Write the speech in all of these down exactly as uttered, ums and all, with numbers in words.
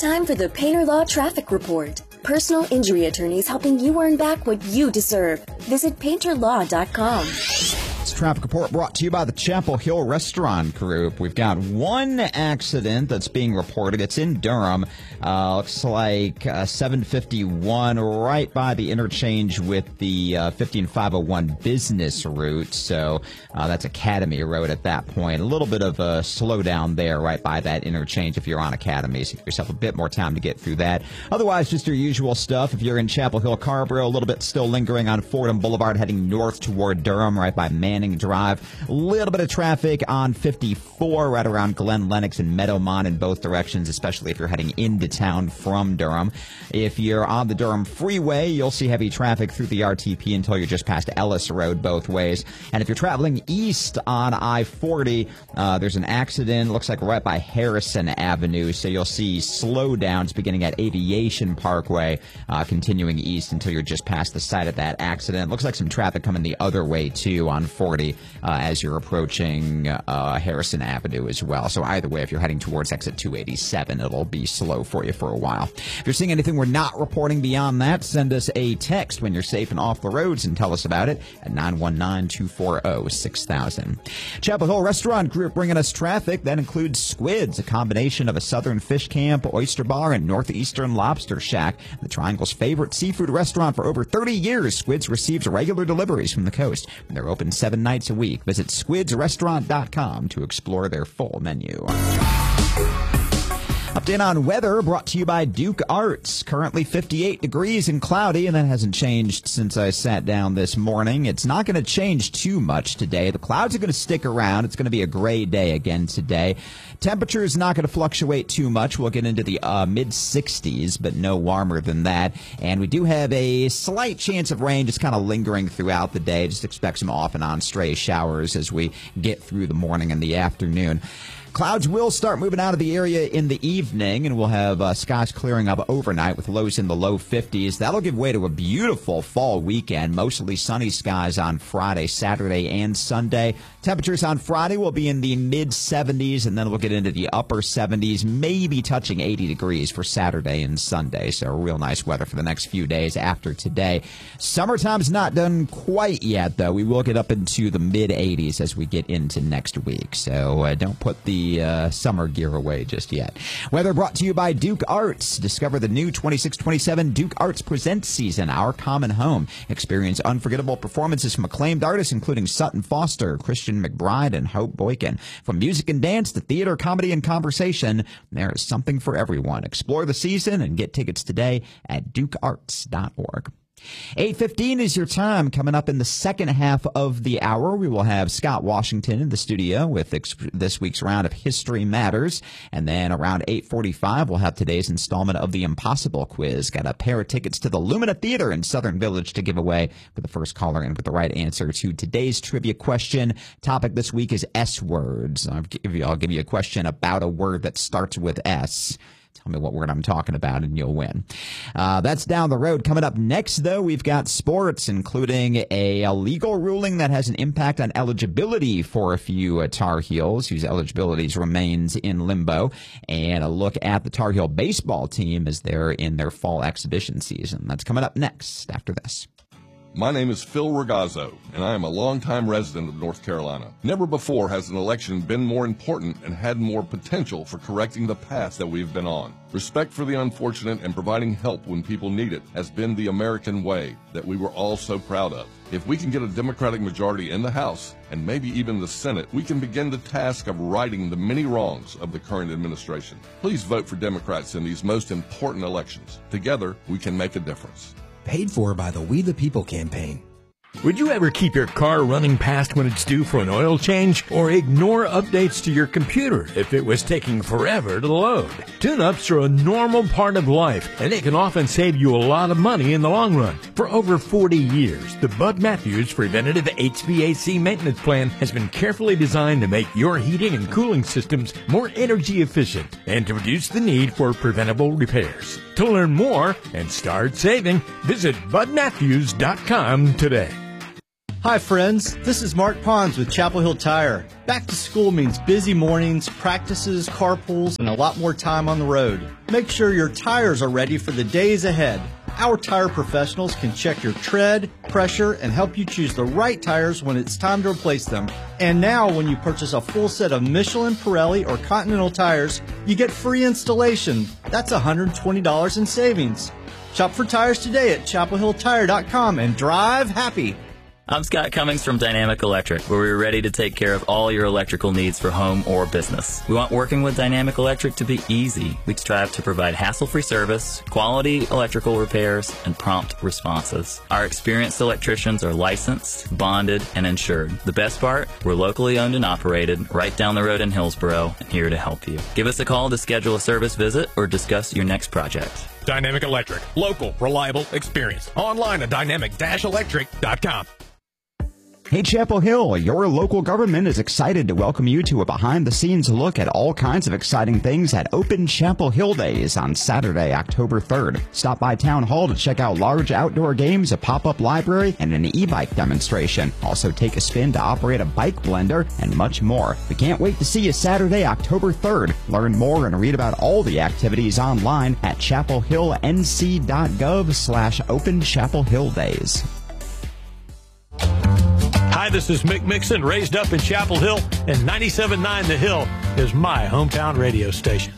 Time for the Painter Law Traffic Report. Personal injury attorneys helping you earn back what you deserve. Visit painter law dot com. This traffic report brought to you by the Chapel Hill Restaurant Group. We've got one accident that's being reported. It's in Durham. Uh, looks like uh, seven fifty-one, right by the interchange with the uh, fifteen five oh one business route. So uh, that's Academy Road at that point. A little bit of a slowdown there right by that interchange if you're on Academy. So give yourself a bit more time to get through that. Otherwise, just your usual stuff. If you're in Chapel Hill, Carrboro, a little bit still lingering on Fordham Boulevard heading north toward Durham right by Manning Drive. A little bit of traffic on fifty-four right around Glen Lennox and Meadowmont in both directions, especially if you're heading into town from Durham. If you're on the Durham Freeway, you'll see heavy traffic through the R T P until you're just past Ellis Road both ways. And if you're traveling east on I forty, uh, there's an accident, looks like right by Harrison Avenue, so you'll see slowdowns beginning at Aviation Parkway, uh, continuing east until you're just past the site of that accident. Looks like some traffic coming the other way, too, on forty uh, as you're approaching uh, Harrison Avenue as well. So either way, if you're heading towards exit two eighty-seven, it'll be slow for you for a while. If you're seeing anything we're not reporting beyond that, send us a text when you're safe and off the roads and tell us about it at nine one nine, two four zero, six thousand. Chapel Hill Restaurant Group bringing us traffic. That includes Squids, a combination of a southern fish camp, oyster bar, and northeastern lobster shack. The Triangle's favorite seafood restaurant for over thirty years, Squids receives regular deliveries from the coast. They're open seven nights a week. Visit squids restaurant dot com to explore their full menu. Update on weather brought to you by Duke Arts. Currently fifty-eight degrees and cloudy, and that hasn't changed since I sat down this morning. It's not going to change too much today. The clouds are going to stick around. It's going to be a gray day again today. Temperature is not going to fluctuate too much. We'll get into the uh, mid sixties, but no warmer than that. And we do have a slight chance of rain just kind of lingering throughout the day. Just expect some off and on stray showers as we get through the morning and the afternoon. Clouds will start moving out of the area in the evening, and we'll have uh, skies clearing up overnight with lows in the low fifties. That'll give way to a beautiful fall weekend, mostly sunny skies on Friday, Saturday, and Sunday. Temperatures on Friday will be in the mid seventies, and then we'll get into the upper seventies, maybe touching eighty degrees for Saturday and Sunday. So real nice weather for the next few days after today. Summertime's not done quite yet, though. We will get up into the mid eighties as we get into next week. So uh, don't put the Uh, summer gear away just yet. Weather brought to you by Duke Arts. Discover the new twenty-six twenty-seven Duke Arts Presents season, Our Common Home. Experience unforgettable performances from acclaimed artists including Sutton Foster, Christian McBride, and Hope Boykin. From music and dance to theater, comedy, and conversation, there is something for everyone. Explore the season and get tickets today at duke arts dot org. eight fifteen is your time. Coming up in the second half of the hour, we will have Scott Washington in the studio with ex- this week's round of History Matters. And then around eight forty-five, we'll have today's installment of the Impossible Quiz. Got a pair of tickets to the Lumina Theater in Southern Village to give away for the first caller in with the right answer to today's trivia question. Topic this week is S words. I'll give you, I'll give you a question about a word that starts with S. Tell me what word I'm talking about, and you'll win. Uh, that's down the road. Coming up next, though, we've got sports, including a, a legal ruling that has an impact on eligibility for a few uh, Tar Heels, whose eligibility remains in limbo, and a look at the Tar Heel baseball team as they're in their fall exhibition season. That's coming up next after this. My name is Phil Ragazzo, and I am a longtime resident of North Carolina. Never before has an election been more important and had more potential for correcting the path that we've been on. Respect for the unfortunate and providing help when people need it has been the American way that we were all so proud of. If we can get a Democratic majority in the House, and maybe even the Senate, we can begin the task of righting the many wrongs of the current administration. Please vote for Democrats in these most important elections. Together, we can make a difference. Paid for by the We the People campaign. Would you ever keep your car running past when it's due for an oil change, or ignore updates to your computer if it was taking forever to load? Tune-ups are a normal part of life, and they can often save you a lot of money in the long run. For over forty years, the Bud Matthews Preventative H V A C Maintenance Plan has been carefully designed to make your heating and cooling systems more energy efficient and to reduce the need for preventable repairs. To learn more and start saving, visit bud matthews dot com today. Hi friends, this is Mark Pons with Chapel Hill Tire. Back to school means busy mornings, practices, carpools, and a lot more time on the road. Make sure your tires are ready for the days ahead. Our tire professionals can check your tread, pressure, and help you choose the right tires when it's time to replace them. And now when you purchase a full set of Michelin, Pirelli, or Continental tires, you get free installation. That's one hundred twenty dollars in savings. Shop for tires today at chapel hill tire dot com and drive happy. I'm Scott Cummings from Dynamic Electric, where we're ready to take care of all your electrical needs for home or business. We want working with Dynamic Electric to be easy. We strive to provide hassle-free service, quality electrical repairs, and prompt responses. Our experienced electricians are licensed, bonded, and insured. The best part, we're locally owned and operated, right down the road in Hillsboro, and here to help you. Give us a call to schedule a service visit or discuss your next project. Dynamic Electric. Local, reliable, experienced. Online at dynamic dash electric dot com. Hey Chapel Hill, your local government is excited to welcome you to a behind-the-scenes look at all kinds of exciting things at Open Chapel Hill Days on Saturday, October third. Stop by Town Hall to check out large outdoor games, a pop-up library, and an e-bike demonstration. Also take a spin to operate a bike blender, and much more. We can't wait to see you Saturday, October third. Learn more and read about all the activities online at chapel hill n c dot gov slash Open Chapel Hill Days. Hi, this is Mick Mixon, raised up in Chapel Hill, and ninety-seven point nine The Hill is my hometown radio station.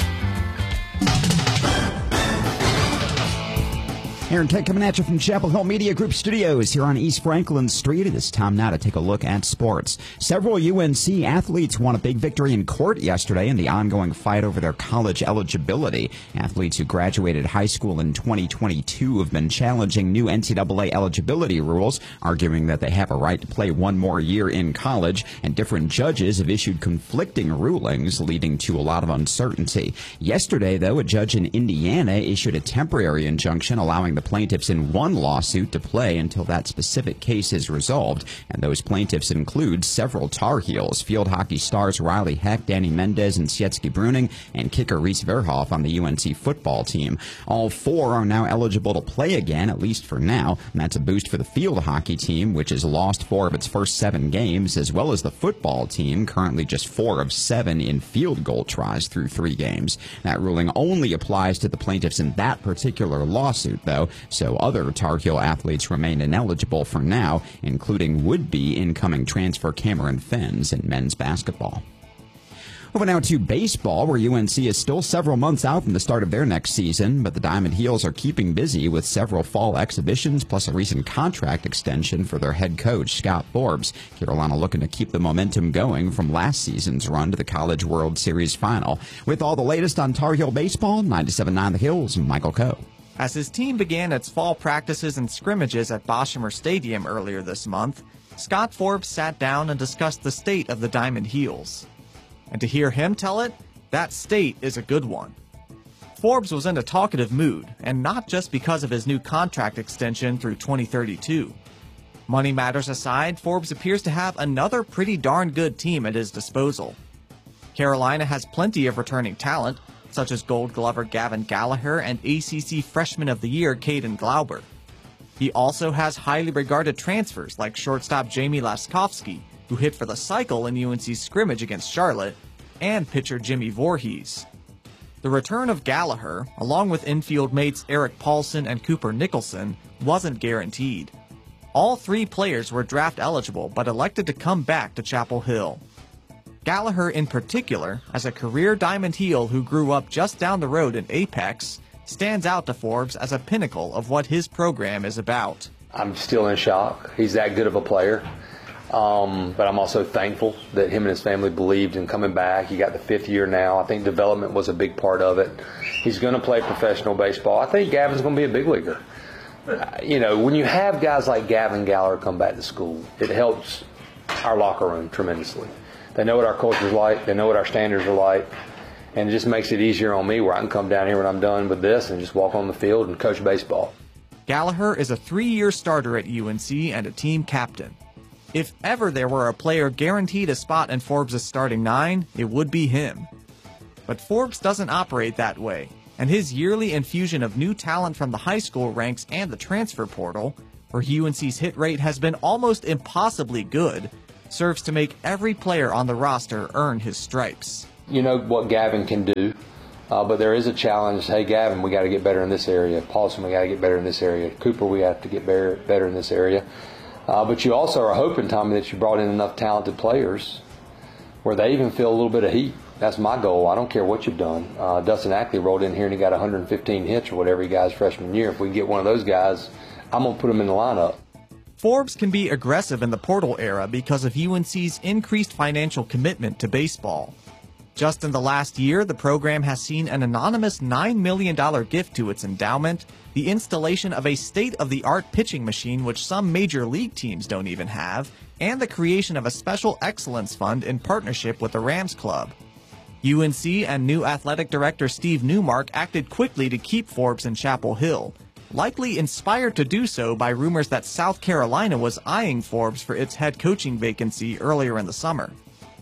Aaron Tech coming at you from Chapel Hill Media Group Studios here on East Franklin Street. It is time now to take a look at sports. Several U N C athletes won a big victory in court yesterday in the ongoing fight over their college eligibility. Athletes who graduated high school in twenty twenty-two have been challenging new N C double A eligibility rules, arguing that they have a right to play one more year in college, and different judges have issued conflicting rulings, leading to a lot of uncertainty. Yesterday, though, a judge in Indiana issued a temporary injunction allowing the plaintiffs in one lawsuit to play until that specific case is resolved, and those plaintiffs include several Tar Heels, field hockey stars Riley Heck, Danny Mendez, and Sietski Bruning, and kicker Reese Verhoff on the U N C football team. All four are now eligible to play again, at least for now, and that's a boost for the field hockey team, which has lost four of its first seven games, as well as the football team, currently just four of seven in field goal tries through three games. That ruling only applies to the plaintiffs in that particular lawsuit, though, so other Tar Heel athletes remain ineligible for now, including would-be incoming transfer Cameron Fenns in men's basketball. Over now to baseball, where U N C is still several months out from the start of their next season, but the Diamond Heels are keeping busy with several fall exhibitions, plus a recent contract extension for their head coach, Scott Forbes. Carolina looking to keep the momentum going from last season's run to the College World Series final. With all the latest on Tar Heel baseball, ninety-seven point nine The Hills, Michael Coe. As his team began its fall practices and scrimmages at Boshamer Stadium earlier this month, Scott Forbes sat down and discussed the state of the Diamond Heels. And to hear him tell it, that state is a good one. Forbes was in a talkative mood, and not just because of his new contract extension through twenty thirty-two. Money matters aside, Forbes appears to have another pretty darn good team at his disposal. Carolina has plenty of returning talent, such as Gold Glover Gavin Gallagher and A C C Freshman of the Year Caden Glauber. He also has highly regarded transfers like shortstop Jamie Laskowski, who hit for the cycle in U N C's scrimmage against Charlotte, and pitcher Jimmy Voorhees. The return of Gallagher, along with infield mates Eric Paulson and Cooper Nicholson, wasn't guaranteed. All three players were draft eligible but elected to come back to Chapel Hill. Gallagher in particular, as a career Diamond Heel who grew up just down the road in Apex, stands out to Forbes as a pinnacle of what his program is about. I'm still in shock. He's that good of a player. Um, but I'm also thankful that him and his family believed in coming back. He got the fifth year now. I think development was a big part of it. He's going to play professional baseball. I think Gavin's going to be a big leaguer. Uh, you know, when you have guys like Gavin Gallagher come back to school, it helps our locker room tremendously. They know what our culture's like. They know what our standards are like. And it just makes it easier on me where I can come down here when I'm done with this and just walk on the field and coach baseball. Gallagher is a three-year starter at U N C and a team captain. If ever there were a player guaranteed a spot in Forbes' starting nine, it would be him. But Forbes doesn't operate that way, and his yearly infusion of new talent from the high school ranks and the transfer portal where U N C's hit rate has been almost impossibly good, serves to make every player on the roster earn his stripes. You know what Gavin can do, uh, but there is a challenge. Hey, Gavin, we got to get better in this area. Paulson, we got to get better in this area. Cooper, we have to get better, better in this area. Uh, but you also are hoping, Tommy, that you brought in enough talented players where they even feel a little bit of heat. That's my goal. I don't care what you've done. Uh, Dustin Ackley rolled in here and he got one hundred fifteen hits or whatever he got his freshman year. If we can get one of those guys, I'm going to put him in the lineup. Forbes can be aggressive in the portal era because of U N C's increased financial commitment to baseball. Just in the last year, the program has seen an anonymous nine million dollars gift to its endowment, the installation of a state-of-the-art pitching machine which some major league teams don't even have, and the creation of a special excellence fund in partnership with the Rams Club. U N C and new athletic director Steve Newmark acted quickly to keep Forbes in Chapel Hill, likely inspired to do so by rumors that South Carolina was eyeing Forbes for its head coaching vacancy earlier in the summer.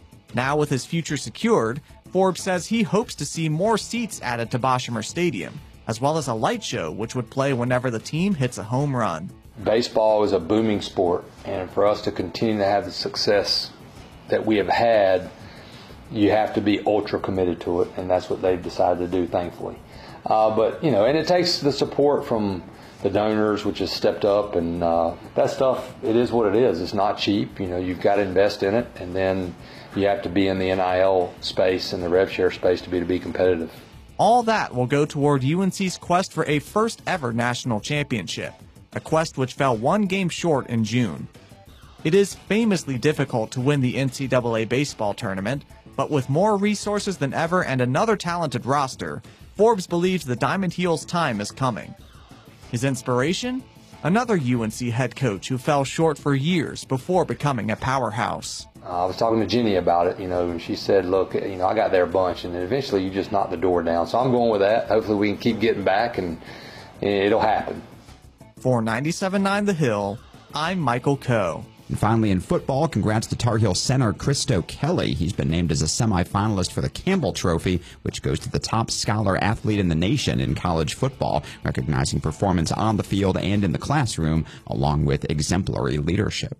Now with his future secured, Forbes says he hopes to see more seats added to Boshamer Stadium, as well as a light show which would play whenever the team hits a home run. Baseball is a booming sport, and for us to continue to have the success that we have had, you have to be ultra committed to it, and that's what they've decided to do, thankfully. Uh, but, you know, and it takes the support from the donors, which has stepped up, and uh, that stuff, it is what it is. It's not cheap. You know, you've got to invest in it, and then you have to be in the N I L space and the rev share space to be to be competitive. All that will go toward U N C's quest for a first-ever national championship, a quest which fell one game short in June. It is famously difficult to win the N C double A baseball tournament, but with more resources than ever and another talented roster, Forbes believes the Diamond Heel's time is coming. His inspiration? Another U N C head coach who fell short for years before becoming a powerhouse. Uh, I was talking to Jenny about it, you know, and she said, look, you know, I got there a bunch, and then eventually you just knock the door down. So I'm going with that. Hopefully we can keep getting back, and, and it'll happen. For ninety-seven point nine The Hill, I'm Michael Coe. And finally, in football, congrats to Tar Heel center Christo Kelly. He's been named as a semifinalist for the Campbell Trophy, which goes to the top scholar athlete in the nation in college football, recognizing performance on the field and in the classroom, along with exemplary leadership.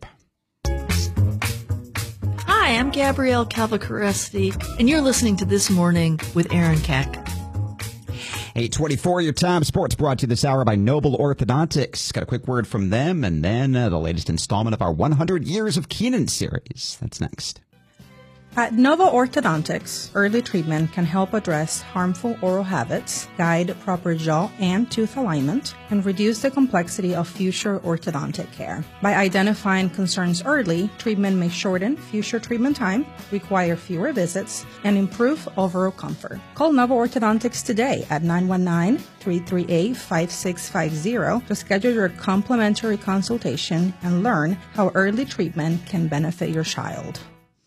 Hi, I'm Gabrielle Calvacaresti, and you're listening to This Morning with Aaron Keck. eight twenty-four, your time. Sports brought to you this hour by Noble Orthodontics. Got a quick word from them, and then uh, the latest installment of our one hundred Years of Keenan series. That's next. At Nova Orthodontics, early treatment can help address harmful oral habits, guide proper jaw and tooth alignment, and reduce the complexity of future orthodontic care. By identifying concerns early, treatment may shorten future treatment time, require fewer visits, and improve overall comfort. Call Nova Orthodontics today at nine one nine, three three eight, five six five zero to schedule your complimentary consultation and learn how early treatment can benefit your child.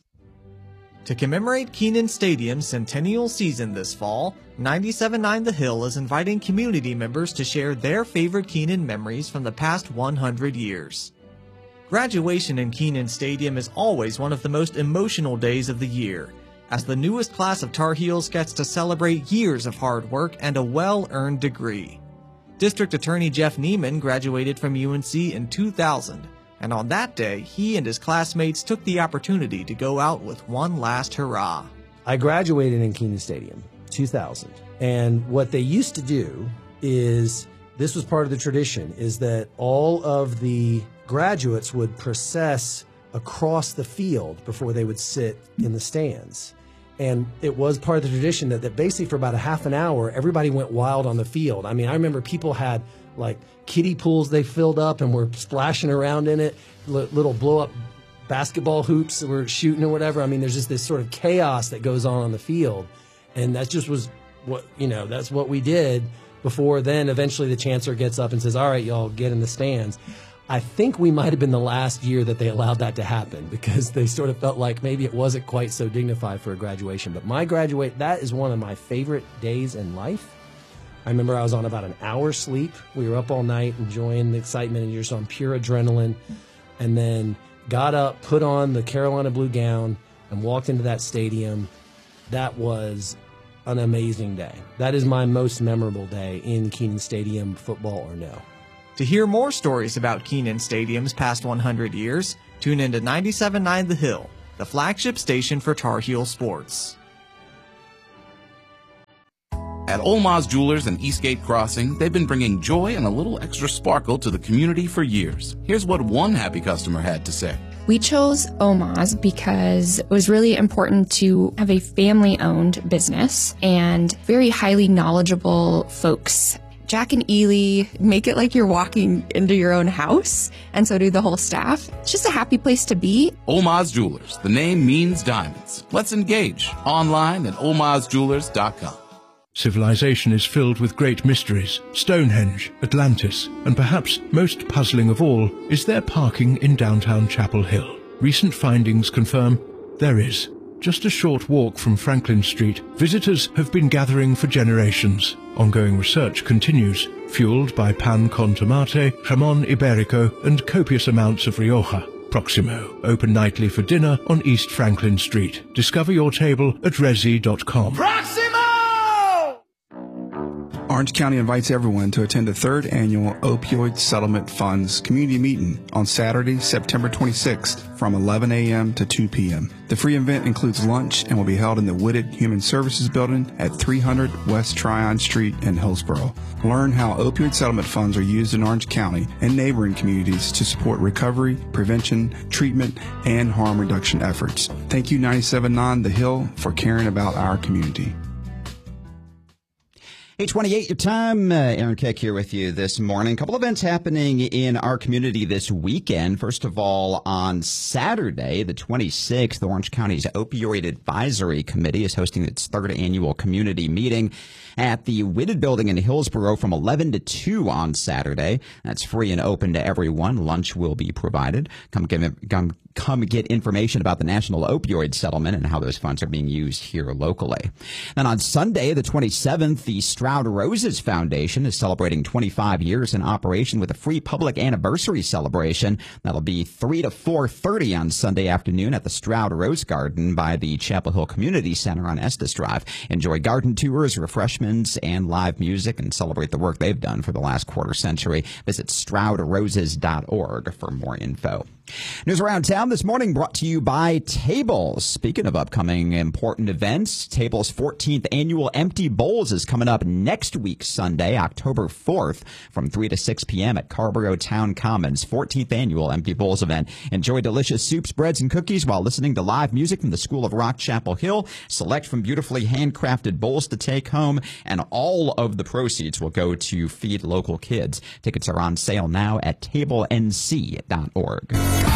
To commemorate Kenan Stadium's centennial season this fall, ninety-seven point nine The Hill is inviting community members to share their favorite Kenan memories from the past one hundred years. Graduation in Kenan Stadium is always one of the most emotional days of the year, as the newest class of Tar Heels gets to celebrate years of hard work and a well-earned degree. District Attorney Jeff Neiman graduated from U N C in two thousand. And on that day, he and his classmates took the opportunity to go out with one last hurrah. I graduated in Kenan Stadium, two thousand. And what they used to do is, this was part of the tradition, is that all of the graduates would process across the field before they would sit in the stands. And it was part of the tradition that, that basically for about a half an hour, everybody went wild on the field. I mean, I remember people had like kiddie pools they filled up and were splashing around in it, L- little blow-up basketball hoops that were shooting or whatever. I mean, there's just this sort of chaos that goes on on the field. And that just was what, you know, that's what we did before then eventually the chancellor gets up and says, all right, y'all get in the stands. I think we might have been the last year that they allowed that to happen because they sort of felt like maybe it wasn't quite so dignified for a graduation. But my graduate, that is one of my favorite days in life. I remember I was on about an hour's sleep. We were up all night enjoying the excitement, and you're just on pure adrenaline. And then got up, put on the Carolina blue gown, and walked into that stadium. That was an amazing day. That is my most memorable day in Kenan Stadium, football or no. To hear more stories about Kenan Stadium's past one hundred years, tune into ninety-seven point nine The Hill, the flagship station for Tar Heel sports. At Olmaz Jewelers and Eastgate Crossing, they've been bringing joy and a little extra sparkle to the community for years. Here's what one happy customer had to say. We chose Olmaz because it was really important to have a family-owned business and very highly knowledgeable folks. Jack and Ely make it like you're walking into your own house, and so do the whole staff. It's just a happy place to be. Olmaz Jewelers. The name means diamonds. Let's engage. Online at olmaz jewelers dot com. Civilization is filled with great mysteries. Stonehenge, Atlantis, and perhaps most puzzling of all is there parking in downtown Chapel Hill. Recent findings confirm there is. Just a short walk from Franklin Street, visitors have been gathering for generations. Ongoing research continues, fueled by pan con tomate, jamon iberico, and copious amounts of Rioja. Proximo, open nightly for dinner on East Franklin Street. Discover your table at resi dot com. Orange County invites everyone to attend the third annual Opioid Settlement Funds Community Meeting on Saturday, September twenty-sixth from eleven a.m. to two p.m. The free event includes lunch and will be held in the Whitted Human Services Building at three hundred West Tryon Street in Hillsborough. Learn how opioid settlement funds are used in Orange County and neighboring communities to support recovery, prevention, treatment, and harm reduction efforts. Thank you, ninety-seven point nine The Hill, for caring about our community. eight twenty-eight your time. Uh, Aaron Keck here with you this morning. A couple events happening in our community this weekend. First of all, on Saturday, the twenty-sixth, the Orange County's Opioid Advisory Committee is hosting its third annual community meeting at the Whitted Building in Hillsborough from eleven to two on Saturday. That's free and open to everyone. Lunch will be provided. Come give, come, come get information about the National Opioid Settlement and how those funds are being used here locally. And on Sunday, the twenty-seventh, the Stroud Roses Foundation is celebrating twenty-five years in operation with a free public anniversary celebration. That'll be three to four thirty on Sunday afternoon at the Stroud Rose Garden by the Chapel Hill Community Center on Estes Drive. Enjoy garden tours, refreshments, and live music and celebrate the work they've done for the last quarter century. Visit stroud roses dot org for more info. News around town this morning brought to you by Tables. Speaking of upcoming important events, Tables' fourteenth annual Empty Bowls is coming up next week, Sunday, October fourth, from three to six p.m. at Carrboro Town Commons. fourteenth annual Empty Bowls event. Enjoy delicious soups, breads, and cookies while listening to live music from the School of Rock, Chapel Hill. Select from beautifully handcrafted bowls to take home, and all of the proceeds will go to feed local kids. Tickets are on sale now at table n c dot org.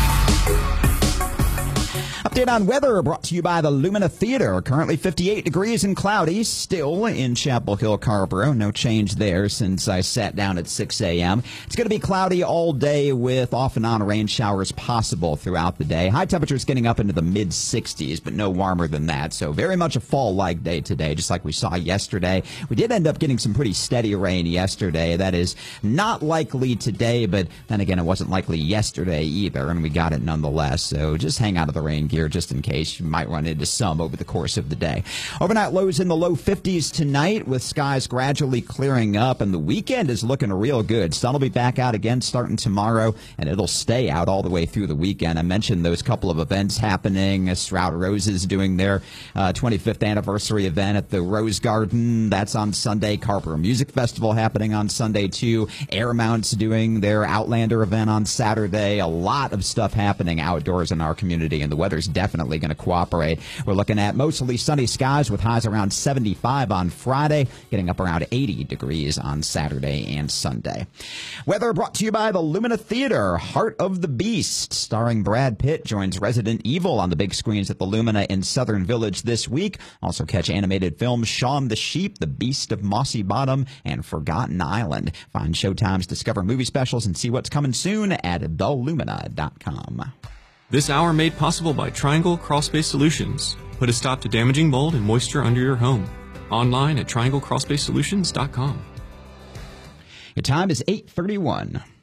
Update on weather brought to you by the Lumina Theater. Currently fifty-eight degrees and cloudy, still in Chapel Hill, Carrboro. No change there since I sat down at six a.m. It's going to be cloudy all day with off and on rain showers possible throughout the day. High temperatures getting up into the mid sixties, but no warmer than that. So very much a fall-like day today, just like we saw yesterday. We did end up getting some pretty steady rain yesterday. That is not likely today, but then again, it wasn't likely yesterday either, and we got it nonetheless. So just hang out of the rain gear just in case. You might run into some over the course of the day. Overnight lows in the low fifties tonight with skies gradually clearing up, and the weekend is looking real good. Sun will be back out again starting tomorrow, and it'll stay out all the way through the weekend. I mentioned those couple of events happening. Stroud Roses doing their uh, twenty-fifth anniversary event at the Rose Garden. That's on Sunday. Carrboro Music Festival happening on Sunday too. Airmounts doing their Outlander event on Saturday. A lot of stuff happening outdoors in our community, and the weather's definitely going to cooperate. We're looking at mostly sunny skies with highs around seventy-five on Friday, getting up around eighty degrees on Saturday and Sunday. Weather brought to you by the Lumina Theater. Heart of the Beast, starring Brad Pitt, joins Resident Evil on the big screens at the Lumina in Southern Village this week. Also catch animated films Shaun the Sheep, The Beast of Mossy Bottom, and Forgotten Island. Find showtimes, discover movie specials, and see what's coming soon at the lumina dot com. This hour made possible by Triangle Crawl-Space Solutions. Put a stop to damaging mold and moisture under your home. Online at triangle crawl space solutions dot com. Your time is eight thirty-one.